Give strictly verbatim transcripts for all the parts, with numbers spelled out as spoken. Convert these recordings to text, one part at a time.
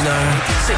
heure, c'est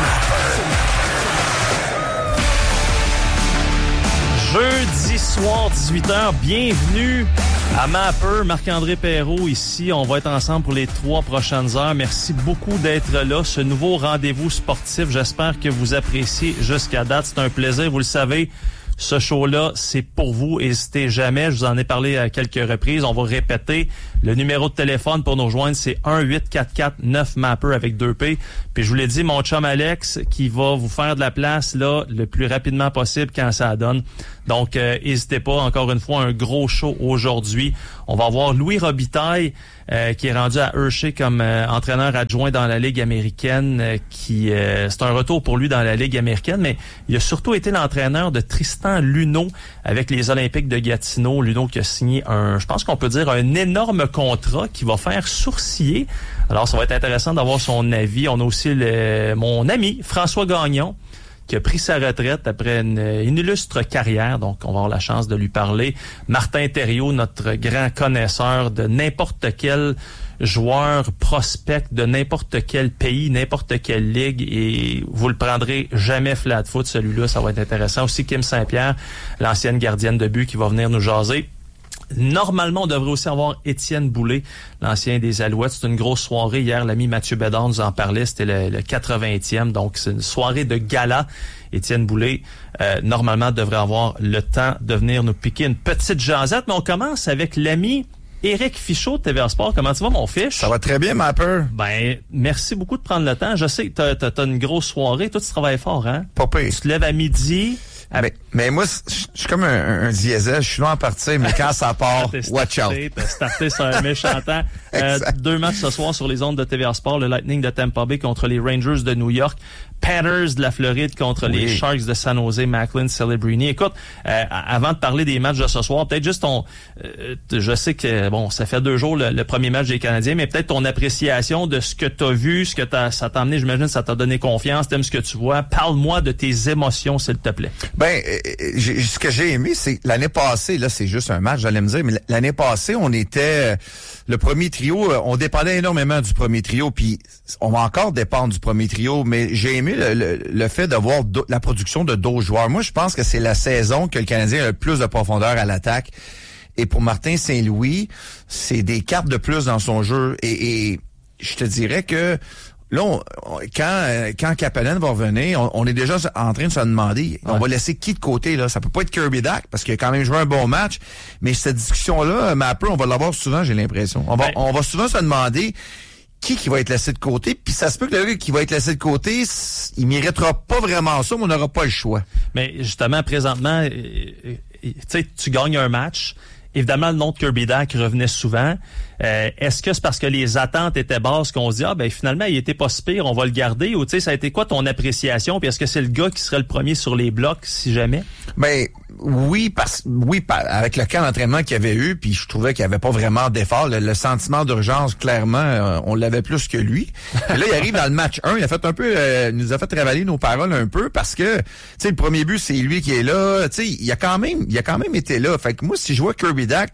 Jeudi soir, dix-huit heures, bienvenue à Mapper. Marc-André Perrault ici. On va être ensemble pour les trois prochaines heures. Merci beaucoup d'être là. Ce nouveau rendez-vous sportif, j'espère que vous appréciez jusqu'à date. C'est un plaisir, vous le savez. Ce show-là, c'est pour vous. N'hésitez jamais. Je vous en ai parlé à quelques reprises. On va répéter. Le numéro de téléphone pour nous rejoindre, c'est un huit quatre quatre neuf Mapper avec deux P. Puis je vous l'ai dit, mon chum Alex qui va vous faire de la place là le plus rapidement possible quand ça donne. Donc, euh, n'hésitez pas. Encore une fois, un gros show aujourd'hui. On va avoir Louis Robitaille euh, qui est rendu à Hershey comme euh, entraîneur adjoint dans la Ligue américaine. Euh, qui euh, c'est un retour pour lui dans la Ligue américaine, mais il a surtout été l'entraîneur de Tristan Luneau avec les Olympiques de Gatineau. Luneau qui a signé un, je pense qu'on peut dire, un énorme contrat qui va faire sourciller. Alors, ça va être intéressant d'avoir son avis. On a aussi le, mon ami François Gagnon, qui a pris sa retraite après une, une illustre carrière. Donc, on va avoir la chance de lui parler. Martin Thériault, notre grand connaisseur de n'importe quel joueur prospect de n'importe quel pays, n'importe quelle ligue, et vous le prendrez jamais flat foot, celui-là. Ça va être intéressant. Aussi, Kim Saint-Pierre, l'ancienne gardienne de but, qui va venir nous jaser. Normalement, on devrait aussi avoir Étienne Boulay, l'ancien des Alouettes. C'est une grosse soirée. Hier, l'ami Mathieu Bédard nous en parlait. C'était le, le quatre-vingtième. Donc, c'est une soirée de gala. Étienne Boulay, euh, normalement, devrait avoir le temps de venir nous piquer une petite jasette. Mais on commence avec l'ami Éric Fichaud de T V A Sport. Comment tu vas, mon fiche? Ça va très bien, Mapper. Ben, merci beaucoup de prendre le temps. Je sais que t'as, t'as, t'as une grosse soirée. Toi, tu travailles fort, hein? Pas pire. Tu te lèves à midi. Mais, mais moi, je suis comme un, un diesel. Je suis là en partie, mais quand ça part, watch out. T'as starté sur un méchant temps. Euh, deux matchs ce soir sur les ondes de T V A Sport. Le Lightning de Tampa Bay contre les Rangers de New York. Panthers de la Floride contre oui. les Sharks de San Jose, Macklin, Celebrini. Écoute, euh, avant de parler des matchs de ce soir, peut-être juste ton... Euh, je sais que, bon, ça fait deux jours le, le premier match des Canadiens, mais peut-être ton appréciation de ce que tu as vu, ce que t'as, ça t'a amené, j'imagine, ça t'a donné confiance, t'aimes ce que tu vois. Parle-moi de tes émotions, s'il te plaît. Ben, j'ai, ce que j'ai aimé, c'est l'année passée, là, c'est juste un match, j'allais me dire, mais l'année passée, on était... Le premier trio, on dépendait énormément du premier trio, puis on va encore dépendre du premier trio, mais j'ai aimé le, le, le fait de voir do, la production de d'autres joueurs. Moi, je pense que c'est la saison que le Canadien a le plus de profondeur à l'attaque. Et pour Martin Saint-Louis, c'est des cartes de plus dans son jeu. Et, et je te dirais que là, on, on, quand quand Kapanen va revenir, on, on est déjà en train de se demander, ouais. on va laisser qui de côté, là? Ça peut pas être Kirby Dach, parce qu'il a quand même joué un bon match, mais cette discussion-là, Mapper, on va l'avoir souvent, j'ai l'impression. On va, ouais. on va souvent se demander qui qui va être laissé de côté, puis ça se peut que le gars qui va être laissé de côté, il méritera pas vraiment ça, mais on n'aura pas le choix. Mais justement, présentement, euh, tu sais, tu gagnes un match. Évidemment, le nom de Kirby Dach revenait souvent. Euh, est-ce que c'est parce que les attentes étaient basses qu'on se dit, ah ben finalement, il était pas si pire, on va le garder? Ou tu sais, ça a été quoi ton appréciation? Puis est-ce que c'est le gars qui serait le premier sur les blocs, si jamais? Ben oui, parce oui, par, avec le camp d'entraînement qu'il y avait eu, puis je trouvais qu'il n'y avait pas vraiment d'effort. Le, le sentiment d'urgence, clairement, euh, on l'avait plus que lui. Et là, il arrive dans le match un, il a fait un peu, euh, nous a fait travailler nos paroles un peu, parce que, tu sais, le premier but, c'est lui qui est là. Tu sais, il a quand même, il a quand même été là. Fait que moi, si je vois Kirby Dach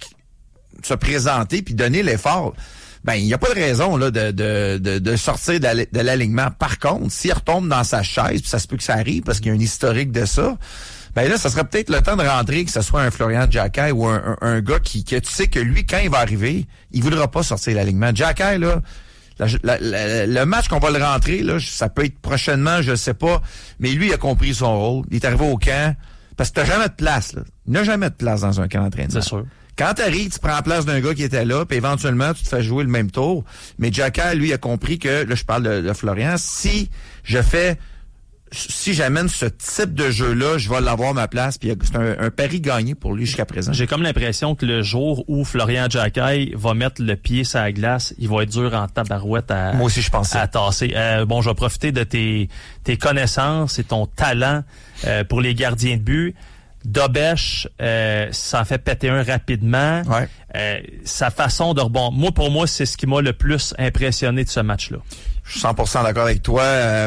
se présenter puis donner l'effort, ben il n'y a pas de raison là de de de, de sortir de l'alignement. Par contre, s'il retombe dans sa chaise, puis ça se peut que ça arrive parce qu'il y a un historique de ça, ben là, ça serait peut-être le temps de rentrer, que ce soit un Florian Xhekaj ou un, un, un gars qui, que tu sais que lui, quand il va arriver, il voudra pas sortir de l'alignement. Xhekaj, là, la, la, la, le match qu'on va le rentrer, là, ça peut être prochainement, je sais pas, mais lui, il a compris son rôle. Il est arrivé au camp, parce que t'as jamais de place, là. Il n'y a jamais de place dans un camp d'entraînement. C'est sûr. Quand t'arrives, tu prends la place d'un gars qui était là, puis éventuellement, tu te fais jouer le même tour. Mais Xhekaj, lui, a compris que, là, je parle de, de Florian, si je fais, si j'amène ce type de jeu-là, je vais l'avoir ma place, puis c'est un, un pari gagné pour lui jusqu'à présent. J'ai comme l'impression que le jour où Florian Xhekaj va mettre le pied sur la glace, il va être dur en tabarouette à, Moi aussi, je pense à tasser. Euh, bon, je vais profiter de tes, tes connaissances et ton talent euh, pour les gardiens de but. Dobèche, euh, ça en fait péter un rapidement. Ouais. Euh, sa façon de rebondir. Moi, pour moi, c'est ce qui m'a le plus impressionné de ce match-là. Je suis cent pour cent d'accord avec toi. Euh,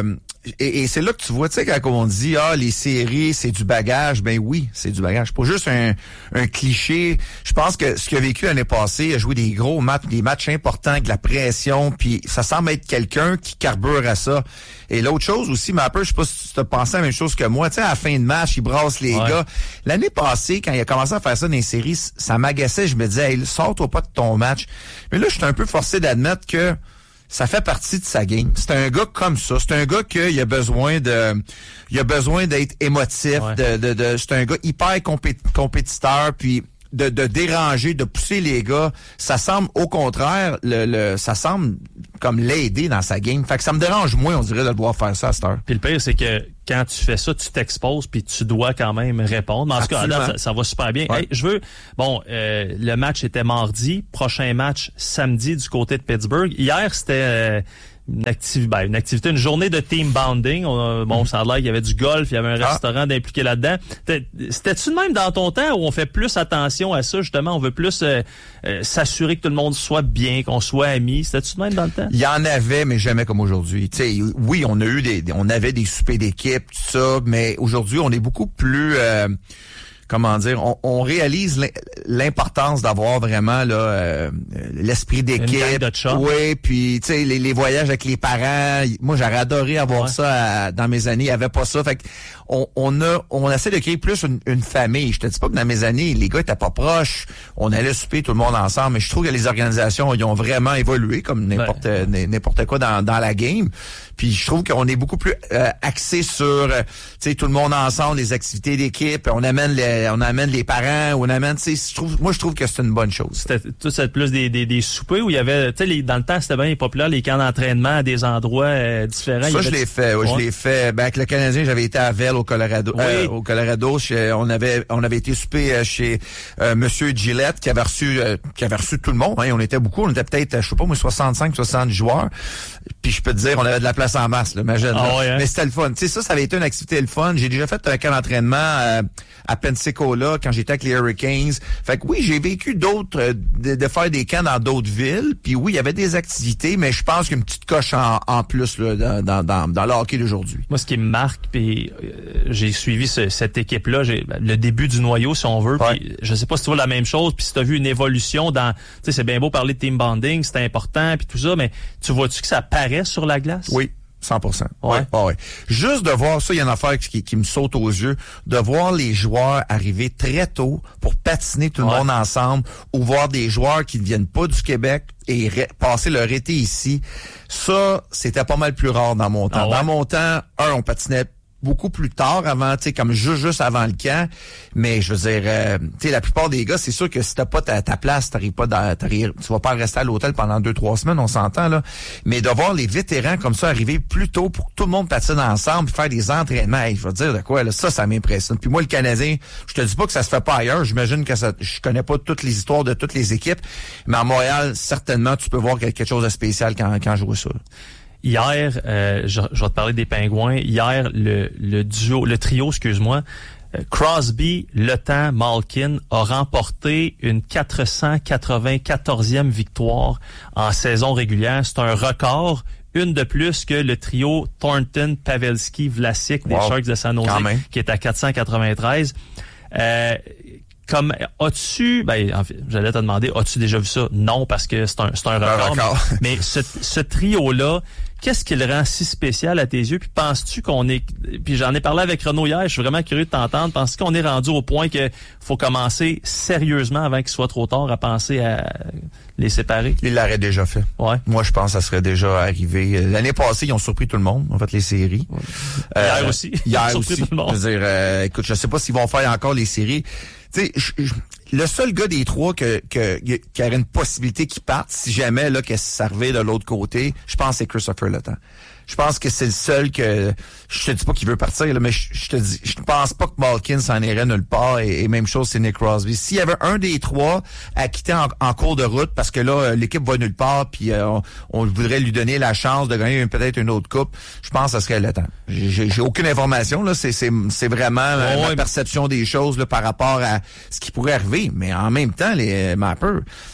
et, et c'est là que tu vois, tu sais, quand on dit, ah, les séries, c'est du bagage, ben oui, c'est du bagage. Pas juste un, un cliché. Je pense que ce qu'il a vécu l'année passée, il a joué des gros matchs, des matchs importants, avec de la pression, puis ça semble être quelqu'un qui carbure à ça. Et l'autre chose aussi, Mapper, je sais pas si tu as pensé à la même chose que moi, tu sais, à la fin de match, il brasse les ouais. gars. L'année passée, quand il a commencé à faire ça dans les séries, ça m'agaçait, je me disais, hey, sors-toi pas de ton match. Mais là, je suis un peu forcé d'admettre que ça fait partie de sa game. C'est un gars comme ça. C'est un gars qu'il a besoin de, il a besoin d'être émotif. Ouais. De, de, de, c'est un gars hyper compé- compétiteur. Puis de, de déranger, de pousser les gars. Ça semble, au contraire, le, le, ça semble comme l'aider dans sa game. Fait que ça me dérange moins, on dirait, de le voir faire ça à cette heure. Puis le pire, c'est que quand tu fais ça, tu t'exposes puis tu dois quand même répondre. En tout cas, là, ça, ça va super bien. Ouais. Hey, je veux, bon, euh, le match était mardi, prochain match samedi du côté de Pittsburgh. Hier, c'était euh, une activité, ben, une activité, une journée de team bonding. On, bon, ça a l'air qu'il y avait du golf, il y avait un ah. restaurant d'impliqué là-dedans. C'était-tu de même dans ton temps où on fait plus attention à ça, justement, on veut plus euh, euh, s'assurer que tout le monde soit bien, qu'on soit amis. C'était-tu de même dans le temps? Il y en avait, mais jamais comme aujourd'hui. Tu sais, oui, on a eu des, on avait des soupers d'équipe, tout ça, mais aujourd'hui, on est beaucoup plus, euh, comment dire, on, on réalise l'importance d'avoir vraiment là euh, l'esprit d'équipe. Une gang de chums. Oui, puis tu sais les, les voyages avec les parents. Moi, j'aurais adoré avoir ouais. ça à, dans mes années. Il y avait pas ça. Fait que on, on a, on essaie de créer plus une, une famille. Je te dis pas que dans mes années, les gars étaient pas proches. On allait souper tout le monde ensemble. Mais je trouve que les organisations, ils ont vraiment évolué comme n'importe ouais. n'importe quoi dans, dans la game. Puis je trouve qu'on est beaucoup plus euh, axé sur, euh, tu sais, tout le monde ensemble, les activités d'équipe. On amène les, on amène les parents, on amène, tu sais, je trouve, moi je trouve que c'est une bonne chose. C'était tout ça plus des, des, des soupers où il y avait, tu sais, dans le temps c'était bien populaire les camps d'entraînement à des endroits euh, différents. Ça il y je avait... l'ai fait, ouais, ouais. je l'ai fait. Ben avec le Canadien, j'avais été à Velle au Colorado, oui. euh, au Colorado. Chez, on avait, on avait été souper chez euh, Monsieur Gillette qui avait reçu, euh, qui avait reçu tout le monde. Hein, on était beaucoup, on était peut-être, je sais pas moi, soixante-cinq, soixante joueurs. Puis je peux te dire, on avait de la place en masse, là, imagine. Ah ouais, hein? Mais c'était le fun. Tu sais, ça, ça avait été une activité le fun. J'ai déjà fait un camp d'entraînement euh, à Pensacola quand j'étais avec les Hurricanes. Fait que oui, j'ai vécu d'autres, euh, de, de faire des camps dans d'autres villes. Puis oui, il y avait des activités, mais je pense qu'une petite coche en, en plus là, dans, dans, dans le hockey d'aujourd'hui. Moi, ce qui me marque, puis euh, j'ai suivi ce, cette équipe-là, j'ai le début du noyau, si on veut. Ouais. Puis je sais pas si tu vois la même chose, puis si tu as vu une évolution dans, tu sais, c'est bien beau parler de team bonding, c'est important, puis tout ça, mais tu vois-tu que ça paraît sur la glace? Oui. cent pour cent. Ouais. Ouais, ouais. Juste de voir ça, il y a une affaire qui, qui me saute aux yeux, de voir les joueurs arriver très tôt pour patiner tout le ouais. monde ensemble, ou voir des joueurs qui ne viennent pas du Québec et ré- passer leur été ici. Ça, c'était pas mal plus rare dans mon temps. Ah ouais. Dans mon temps, un, on patinait beaucoup plus tard avant, tu sais, comme juste, juste avant le camp. Mais je veux dire, euh, tu sais, la plupart des gars, c'est sûr que si t'as pas ta, ta place, t'arrives pas dans, t'arrives, tu vas pas rester à l'hôtel pendant deux, trois semaines, on s'entend, là. Mais de voir les vétérans comme ça arriver plus tôt pour que tout le monde patine ensemble, faire des entraînements, hey, je veux dire de quoi, là, ça, ça m'impressionne. Puis moi, le Canadien, je te dis pas que ça se fait pas ailleurs. J'imagine que ça, je connais pas toutes les histoires de toutes les équipes. Mais à Montréal, certainement, tu peux voir quelque chose de spécial quand, quand je vois ça. Hier, euh, je, je vais te parler des Pingouins. Hier, le, le duo, le trio, excuse-moi, euh, Crosby, Le Temps, Malkin a remporté une quatre cent quatre-vingt-quatorzième victoire en saison régulière. C'est un record, une de plus que le trio Thornton, Pavelski, Vlasic des wow. Sharks de San Jose, qui est à quatre cent quatre-vingt-treize. Euh, Comme as-tu, ben en fait, j'allais te demander, as-tu déjà vu ça? Non, parce que c'est un, c'est un record. Un record. Mais ce, ce trio-là, qu'est-ce qui le rend si spécial à tes yeux? Puis penses-tu qu'on est, puis j'en ai parlé avec Renaud hier, je suis vraiment curieux de t'entendre. Penses-tu qu'on est rendu au point que faut commencer sérieusement avant qu'il soit trop tard à penser à les séparer? Il l'aurait déjà fait. Ouais. Moi, je pense que ça serait déjà arrivé. L'année passée, ils ont surpris tout le monde. En fait, les séries. Ouais. Euh, hier aussi. Hier aussi. Tout le monde. Je veux dire, euh, écoute, je sais pas s'ils vont faire encore les séries. Tu sais, le seul gars des trois que, que, qui aurait une possibilité qu'il parte, si jamais là que ça arrivait de l'autre côté, je pense que c'est Christopher Le Temps. Je pense que c'est le seul que, je te dis pas qu'il veut partir, là, mais je, je te dis, je pense pas que Malkin s'en irait nulle part, et, et même chose, c'est Nick Crosby. S'il y avait un des trois à quitter en, en cours de route, parce que là, l'équipe va nulle part, puis euh, on, on voudrait lui donner la chance de gagner peut-être une autre coupe, je pense que ça serait Le Temps. J'ai, j'ai aucune information, là, c'est, c'est, c'est vraiment oh, ma ouais. perception des choses, là, par rapport à ce qui pourrait arriver, mais en même temps, les Mappers,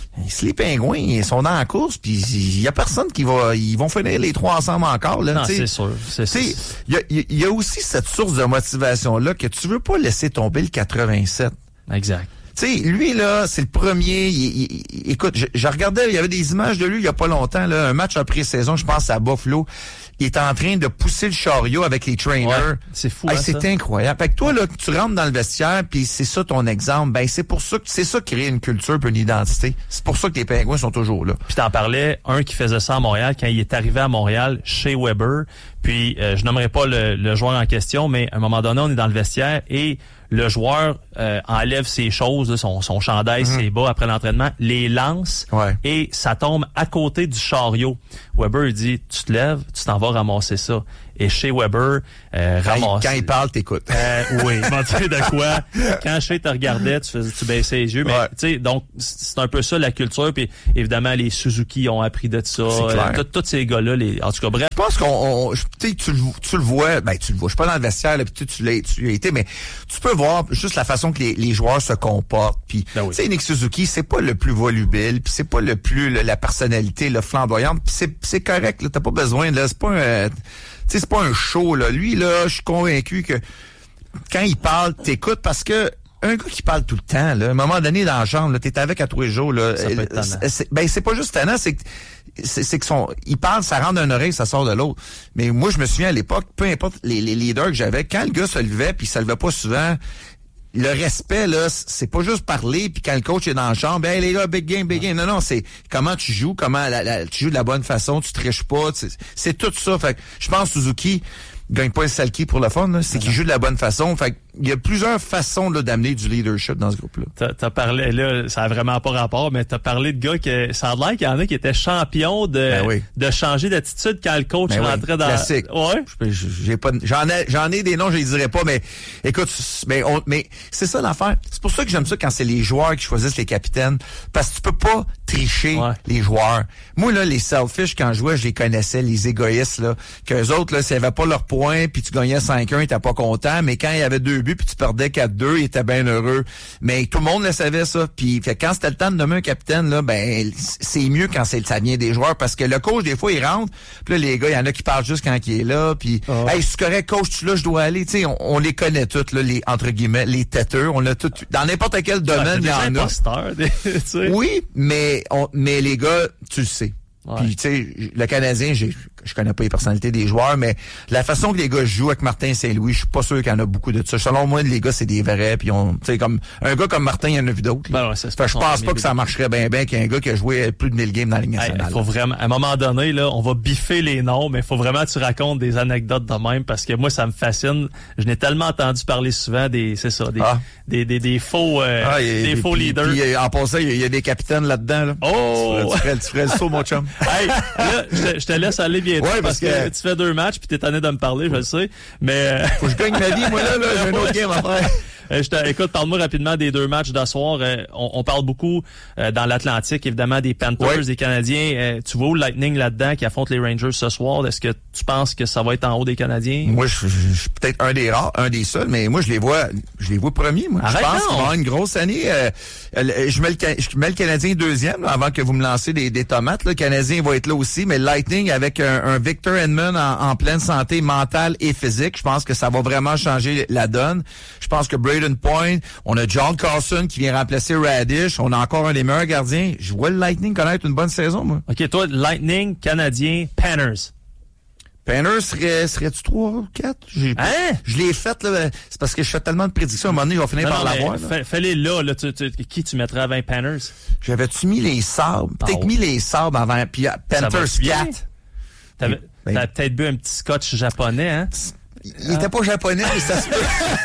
les Pingouins, ils sont dans la course, puis il y a personne qui va... Ils vont finir les trois ensemble encore. Là, non, c'est sûr. Il y a, y a aussi cette source de motivation-là que tu veux pas laisser tomber le quatre-vingt-sept. Exact. Tu sais, lui, là, c'est le premier. Il, il, il, écoute, je, je regardais, il y avait des images de lui il y a pas longtemps, là, un match en pré-saison, je pense à Buffalo. Il est en train de pousser le chariot avec les trainers. Ouais, c'est fou, hey, hein, c'est ça? incroyable. Fait que toi, là, tu rentres dans le vestiaire, puis c'est ça ton exemple. Ben, c'est pour ça que c'est ça qui crée une culture, puis une identité. C'est pour ça que les Pingouins sont toujours là. Puis t'en parlais, un qui faisait ça à Montréal, quand il est arrivé à Montréal, Shea Weber. Puis, euh, je nommerai pas le, le joueur en question, mais à un moment donné, on est dans le vestiaire et le joueur euh, enlève ses choses, là, son, son chandail, mm-hmm. ses bas après l'entraînement, les lance ouais. et ça tombe à côté du chariot. Weber, il dit, tu te lèves, tu t'en vas ramasser ça. Et chez Weber, euh, quand, ramasse... quand il parle, t'écoutes. Euh, oui, m'en dire de quoi. Quand Shea te regardait, tu faisais, tu baissais les yeux. Mais ouais. tu sais, donc c'est un peu ça la culture. Puis évidemment, les Suzuki ont appris de ça. Euh, Tous ces gars-là, les, en tout cas, bref. Je pense qu'on, on, tu, tu, tu le vois, ben tu le vois. Je suis pas dans le vestiaire, là, puis tu, tu l'as, tu l'as été, mais tu peux voir juste la façon que les, les joueurs se comportent. Puis, ben oui. Tu sais, Nick Suzuki, c'est pas le plus volubile, puis c'est pas le plus le, la personnalité, le flamboyante. Puis c'est, c'est correct. Là, t'as pas besoin. Là, c'est pas un, euh, tu sais, c'est pas un show. Là, lui, là, je suis convaincu que quand il parle, t'écoutes parce que un gars qui parle tout le temps, là, à un moment donné dans la chambre, là, t'es avec à tous les jours, là. Ça peut être tannant. C'est, ben, c'est pas juste tannant, c'est que, c'est, c'est que son, il parle, ça rentre d'une oreille, ça sort de l'autre. Mais moi, je me souviens à l'époque, peu importe les, les leaders que j'avais, quand le gars se levait puis il se levait pas souvent, le respect, là, c'est pas juste parler puis quand le coach est dans la chambre, hey les gars, big game, big game. Non, non, c'est comment tu joues, comment la, la, tu joues de la bonne façon, tu triches pas, c'est, c'est tout ça. Fait que je pense Suzuki gagne pas un Selkie pour le fun, là, c'est qu'il joue de la bonne façon. Fait il y a plusieurs façons là, d'amener du leadership dans ce groupe-là. T'as, t'as parlé, là, ça a vraiment pas rapport, mais t'as parlé de gars que ça a l'air qu'il y en a qui étaient champions de ben oui. de changer d'attitude quand le coach ben rentrait oui, dans. Classique. Ouais. J'ai pas, j'en ai, j'en ai des noms, je les dirais pas, mais écoute, mais on, mais c'est ça l'affaire. C'est pour ça que j'aime ça quand c'est les joueurs qui choisissent les capitaines, parce que tu peux pas tricher ouais. les joueurs. Moi là, les selfish quand je jouais, je les connaissais, les égoïstes là, qu'eux autres là, s'ils avaient pas leurs points, puis tu gagnais cinq un, ils étaient pas contents, mais quand il y avait deux buts, puis tu perdais quatre deux, ils étaient bien heureux. Mais tout le monde le savait ça. Puis fait, quand c'était le temps de nommer un capitaine là, ben c'est mieux quand c'est ça vient des joueurs, parce que le coach des fois il rentre, puis là les gars, il y en a qui parlent juste quand il est là, puis oh. hey, c'est correct coach, tu là, je dois aller, tu sais, on, on les connaît tous là, les entre guillemets, les têteux, on a tout dans n'importe quel domaine, il y en a. Des, oui, mais on, mais les gars, tu le sais. Ouais. Puis tu sais, le Canadien, j'ai, je connais pas les personnalités des joueurs, mais la façon que les gars jouent avec Martin Saint-Louis, je suis pas sûr qu'il y en a beaucoup de ça. Selon moi, les gars, c'est des vrais, puis on, tu sais, comme un gars comme Martin, il y en a vu d'autres. Ben ouais, ça, fait, je pense pas que ça marcherait bien bien qu'un gars qui a joué plus de mille games dans la Ligue nationale. Hey, faut vraiment, à un moment donné, là, on va biffer les noms, mais il faut vraiment que tu racontes des anecdotes de même, parce que moi, ça me fascine. Je n'ai tellement entendu parler souvent des, c'est ça, des, ah. des, des, des faux, euh, ah, des, des faux pis, leaders. Pis, en passant, il y, y a des capitaines là-dedans, là. Oh! Tu ferais, tu ferais le saut, mon chum. Hey, là, je te, je te laisse aller bientôt, ouais, parce, parce que, que tu fais deux matchs, puis t'es tanné de me parler, je le sais, mais... Faut que je gagne ma vie, moi, là, là, j'ai un autre game à faire. Je te, écoute, parle-moi rapidement des deux matchs de soir. Euh, on, on parle beaucoup euh, dans l'Atlantique, évidemment, des Panthers, ouais. des Canadiens. Euh, tu vois où le Lightning là-dedans qui affronte les Rangers ce soir? Est-ce que tu penses que ça va être en haut des Canadiens? Moi, je, je, je suis peut-être un des rares, un des seuls, mais moi, je les vois, je les vois premiers, moi. Arrête je pense non. qu'on va avoir une grosse année. Euh, je, mets le, je mets le Canadien deuxième, là, avant que vous me lancez des, des tomates. Le Canadien va être là aussi, mais le Lightning avec un, un Victor Hedman en, en pleine santé mentale et physique, je pense que ça va vraiment changer la donne. Je pense que Braden Point, on a John Carlson qui vient remplacer Radish. On a encore un des meilleurs gardiens. Je vois le Lightning connaître une bonne saison, moi. OK, toi, Lightning, Canadien, Panthers. Panthers serait, serais-tu trois ou quatre? J'ai, hein? Je l'ai fait, là. C'est parce que je fais tellement de prédictions. À un moment donné, je vais finir non, par l'avoir. Fais, fais-les là, là. Tu, tu, qui tu mettrais avant Panthers? J'avais-tu mis les Sabres? Peut-être oh. mis les Sabres avant. Puis Panthers quatre. T'avais, ben, t'avais peut-être bu un petit scotch japonais, hein? Il était pas japonais, mais ça se peut.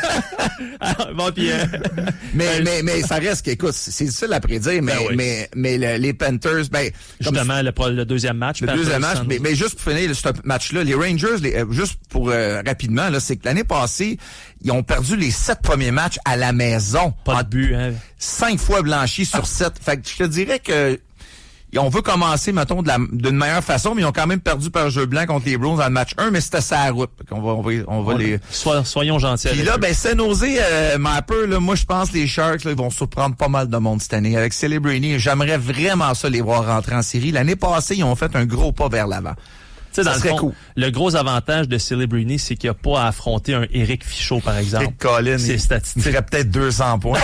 ah, bon, puis, euh... mais, mais, mais ça reste qu'écoute, c'est difficile à prédire, mais, ben oui. mais, mais le, les Panthers, ben. Justement, le, le deuxième match. Le deuxième match, mais, mais juste pour finir ce match-là, les Rangers, les, juste pour, euh, rapidement, là, c'est que l'année passée, ils ont perdu les sept premiers matchs à la maison. Pas de but, hein. Cinq fois blanchis sur sept. Fait que je te dirais que, on veut commencer, mettons, de la, d'une meilleure façon, mais ils ont quand même perdu par jeu blanc contre les Bruins dans le match un, mais c'était sa route. On va, on va, on va on, les... Sois, soyons gentils. Puis là, ben, San Jose, euh, Mapper, là, moi, je pense que les Sharks, là, ils vont surprendre pas mal de monde cette année. Avec Celebrini, j'aimerais vraiment ça les voir rentrer en série. L'année passée, ils ont fait un gros pas vers l'avant. Tu sais, dans ça le fond, cool. Le gros avantage de Celebrini, c'est qu'il n'y a pas à affronter un Éric Fichaud, par exemple. Colin, c'est il, statistique. il ferait peut-être deux cents points.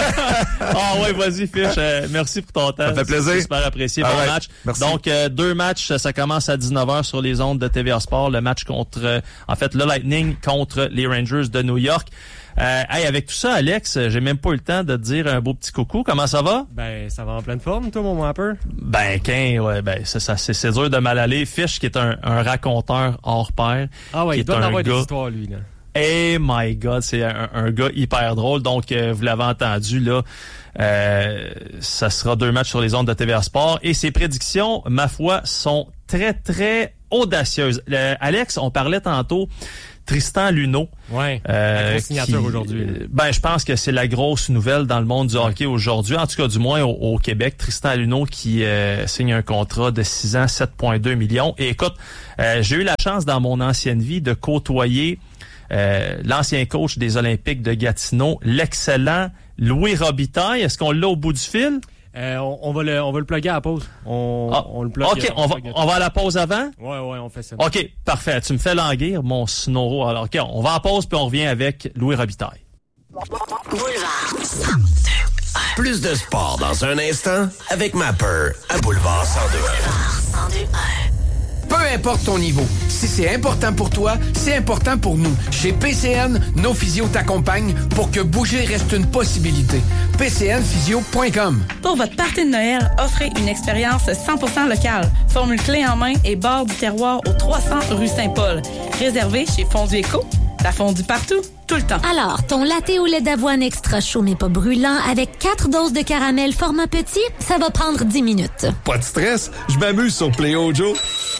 Ah oh, ouais, vas-y, Fish. Euh, merci pour ton temps. Ça fait plaisir. C'est super apprécié. All bon right. match. Merci. Donc, euh, deux matchs. Ça commence à dix-neuf heures sur les ondes de T V A Sport. Le match contre, euh, en fait, le Lightning contre les Rangers de New York. Euh, hey, avec tout ça, Alex, j'ai même pas eu le temps de te dire un beau petit coucou. Comment ça va? Ben, ça va en pleine forme, toi, mon Mapper? Ben, qu'un, ouais, ben, c'est ça, c'est, c'est dur de mal aller. Fish, qui est un, un raconteur hors pair. Ah ouais, qui il doit est en un avoir gars, des histoires, lui, là. Hey my God, c'est un, un gars hyper drôle. Donc, euh, vous l'avez entendu, là, euh, ça sera deux matchs sur les ondes de T V A Sport. Et ses prédictions, ma foi, sont très, très audacieuses. Le, Alex, on parlait tantôt Tristan Luneau. Ouais, euh, la grosse signature qui, aujourd'hui. Euh, ben, je pense que c'est la grosse nouvelle dans le monde du hockey aujourd'hui. En tout cas, du moins au, au Québec. Tristan Luneau qui euh, signe un contrat de six ans, sept virgule deux millions. Et écoute, euh, j'ai eu la chance dans mon ancienne vie de côtoyer euh, l'ancien coach des Olympiques de Gatineau, l'excellent Louis Robitaille. Est-ce qu'on l'a au bout du fil? Euh, on, on va le, on va le plugger à la pause. On, Ah, on le plug. OK, on, on va, on va à la pause avant? Ouais, ouais, on fait ça. OK, parfait. Tu me fais languir, mon snoro. Alors, OK, on va en pause puis on revient avec Louis Robitaille. Boulevard cent deux. Plus de sport dans un instant avec Mapper à Boulevard cent deux. Boulevard cent deux. Peu importe ton niveau, si c'est important pour toi, c'est important pour nous. Chez P C N, nos physios t'accompagnent pour que bouger reste une possibilité. P C N physio point com. Pour votre party de Noël, offrez une expérience cent pour cent locale. Formule clé en main et bord du terroir au trois cents rue Saint-Paul. Réservé chez Fondu Éco. La fondue partout, tout le temps. Alors, ton latte au lait d'avoine extra chaud mais pas brûlant avec quatre doses de caramel format petit, ça va prendre dix minutes. Pas de stress, je m'amuse sur Play Ojo.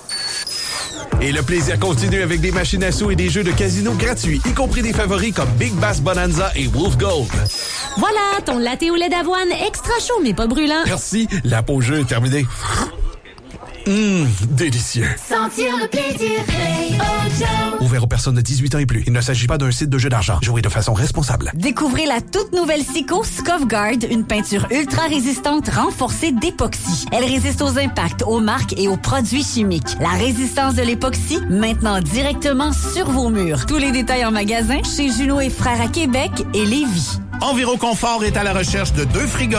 Et le plaisir continue avec des machines à sous et des jeux de casino gratuits, y compris des favoris comme Big Bass Bonanza et Wolf Gold. Voilà, ton latte au lait d'avoine extra chaud mais pas brûlant. Merci, la pause jeu est terminée. Hum, délicieux. Sentir le plaisir, Play Ojo. Ouvert aux personnes de dix-huit ans et plus. Il ne s'agit pas d'un site de jeu d'argent. Jouez de façon responsable. Découvrez la toute nouvelle Sico Scuffguard, une peinture ultra résistante renforcée d'époxy. Elle résiste aux impacts, aux marques et aux produits chimiques. La résistance de l'époxy, maintenant directement sur vos murs. Tous les détails en magasin chez Juno et Frères à Québec et Lévis. Enviroconfort est à la recherche de deux frigorifiques